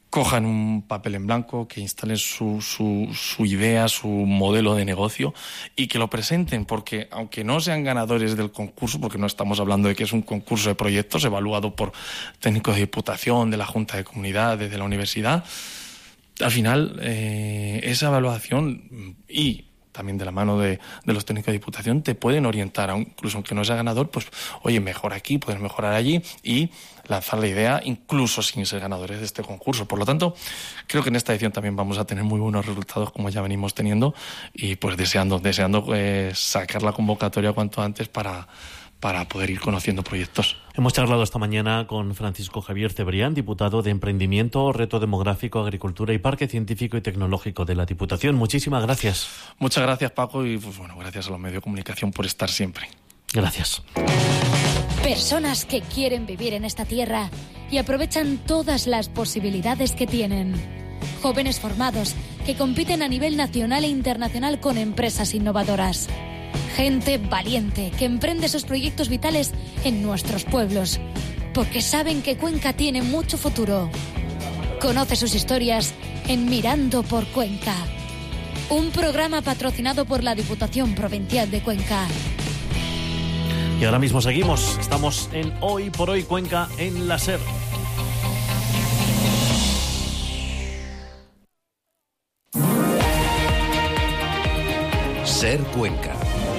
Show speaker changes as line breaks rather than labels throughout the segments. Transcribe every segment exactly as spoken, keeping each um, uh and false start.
cojan un papel en blanco, que instalen su, su, su idea, su modelo de negocio y que lo presenten, porque aunque no sean ganadores del concurso, porque no estamos hablando de que es un concurso de proyectos evaluado por técnicos de diputación, de la Junta de Comunidades, de la universidad, al final eh, esa evaluación y también de la mano de, de los técnicos de diputación te pueden orientar, incluso aunque no sea ganador, pues oye, mejora aquí, puedes mejorar allí y lanzar la idea incluso sin ser ganadores de este concurso. Por lo tanto, creo que en esta edición también vamos a tener muy buenos resultados como ya venimos teniendo y pues deseando, deseando eh, sacar la convocatoria cuanto antes para... para poder ir conociendo proyectos.
Hemos charlado esta mañana con Francisco Javier Cebrián, diputado de Emprendimiento, Reto Demográfico, Agricultura y Parque Científico y Tecnológico de la Diputación. Muchísimas gracias.
Muchas gracias, Paco, y pues bueno, gracias a los medios de comunicación por estar siempre.
Gracias.
Personas que quieren vivir en esta tierra y aprovechan todas las posibilidades que tienen. Jóvenes formados que compiten a nivel nacional e internacional con empresas innovadoras. Gente valiente que emprende sus proyectos vitales en nuestros pueblos, porque saben que Cuenca tiene mucho futuro. Conoce sus historias en Mirando por Cuenca, un programa patrocinado por la Diputación Provincial de Cuenca.
Y ahora mismo seguimos, estamos en Hoy por Hoy Cuenca en la SER.
SER Cuenca.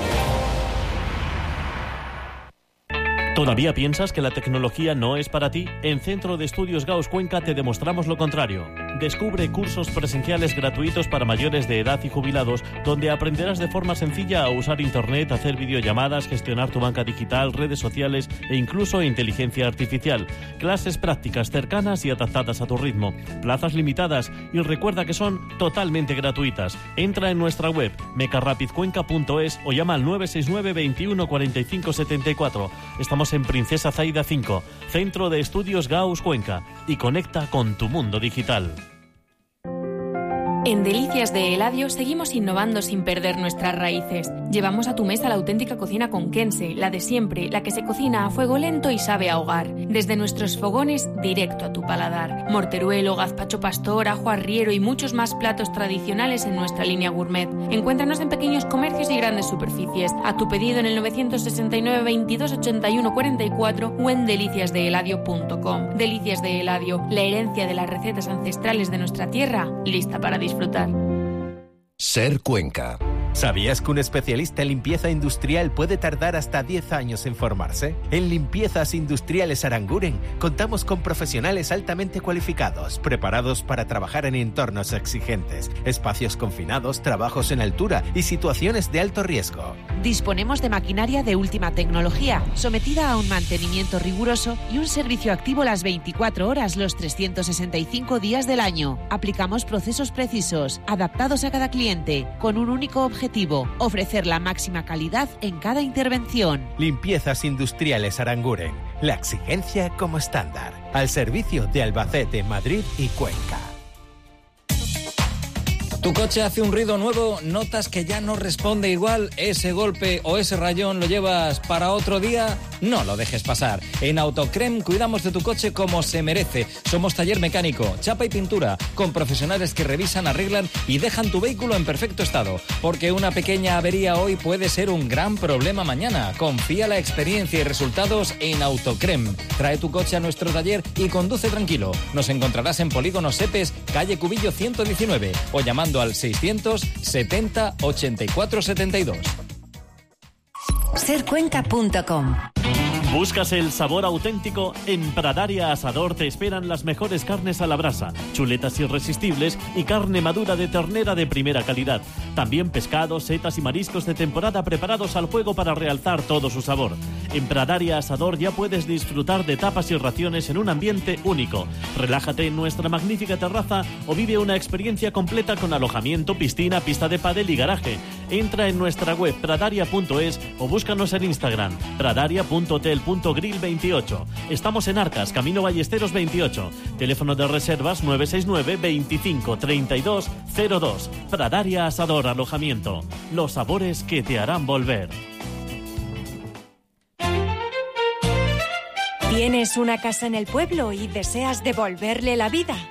¿Todavía piensas que la tecnología no es para ti? En Centro de Estudios Gauss Cuenca te demostramos lo contrario. Descubre cursos presenciales gratuitos para mayores de edad y jubilados, donde aprenderás de forma sencilla a usar Internet, hacer videollamadas, gestionar tu banca digital, redes sociales e incluso inteligencia artificial. Clases prácticas cercanas y adaptadas a tu ritmo. Plazas limitadas y recuerda que son totalmente gratuitas. Entra en nuestra web mecarapidcuenca punto es o llama al nueve seis nueve, veintiuno, cuarenta y cinco, setenta y cuatro. Estamos en Princesa Zaida cinco, Centro de Estudios Gauss Cuenca, y conecta con tu mundo digital.
En Delicias de Eladio seguimos innovando sin perder nuestras raíces. Llevamos a tu mesa la auténtica cocina conquense, la de siempre, la que se cocina a fuego lento y sabe a hogar. Desde nuestros fogones, directo a tu paladar. Morteruelo, gazpacho pastor, ajo arriero y muchos más platos tradicionales en nuestra línea gourmet. Encuéntranos en pequeños comercios y grandes superficies. A tu pedido en el novecientos sesenta y nueve, veintidós, ochenta y uno, cuarenta y cuatro o en delicias de eladio punto com. Delicias de Eladio, la herencia de las recetas ancestrales de nuestra tierra, lista para disfrutar.
SER Cuenca.
¿Sabías que un especialista en limpieza industrial puede tardar hasta diez años en formarse? En Limpiezas Industriales Aranguren contamos con profesionales altamente cualificados, preparados para trabajar en entornos exigentes, espacios confinados, trabajos en altura y situaciones de alto riesgo.
Disponemos de maquinaria de última tecnología, sometida a un mantenimiento riguroso y un servicio activo las veinticuatro horas los trescientos sesenta y cinco días del año. Aplicamos procesos precisos, adaptados a cada cliente, con un único objetivo: ofrecer la máxima calidad en cada intervención.
Limpiezas Industriales Aranguren, la exigencia como estándar, al servicio de Albacete, Madrid y Cuenca.
¿Tu coche hace un ruido nuevo? ¿Notas que ya no responde igual? ¿Ese golpe o ese rayón lo llevas para otro día? No lo dejes pasar. En Autocrem cuidamos de tu coche como se merece. Somos taller mecánico, chapa y pintura, con profesionales que revisan, arreglan y dejan tu vehículo en perfecto estado. Porque una pequeña avería hoy puede ser un gran problema mañana. Confía la experiencia y resultados en Autocrem. Trae tu coche a nuestro taller y conduce tranquilo. Nos encontrarás en Polígono Sepes, calle Cubillo ciento diecinueve, o llamando al seiscientos setenta, ochenta y cuatro, setenta y dos.
ser cuenca punto com.
¿Buscas el sabor auténtico? En Pradaria Asador te esperan las mejores carnes a la brasa, chuletas irresistibles y carne madura de ternera de primera calidad. También pescados, setas y mariscos de temporada preparados al fuego para realzar todo su sabor. En Pradaria Asador ya puedes disfrutar de tapas y raciones en un ambiente único. Relájate en nuestra magnífica terraza o vive una experiencia completa con alojamiento, piscina, pista de pádel y garaje. Entra en nuestra web pradaria punto es o búscanos en Instagram pradaria punto hotel punto grill veintiocho. Estamos en Arcas, Camino Ballesteros veintiocho. Teléfono de reservas nueve seis nueve, veinticinco, treinta y dos, cero dos. Pradaria Asador Alojamiento. Los sabores que te harán volver.
¿Tienes una casa en el pueblo y deseas devolverle la vida?